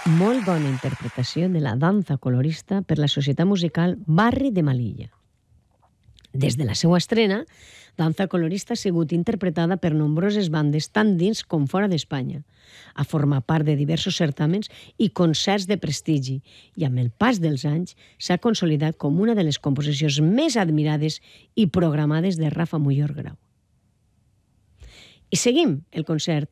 Molt bona interpretació de la danza colorista per la Societat Musical Barri de Malilla. Des de la seva estrena, danza colorista ha sigut interpretada per nombroses bandes tant dins com fora d'Espanya. Ha format part de diversos certàmens i concerts de prestigi i amb el pas dels anys s'ha consolidat com una de les composicions més admirades i programades de Rafa Muyor Grau. I seguim el concert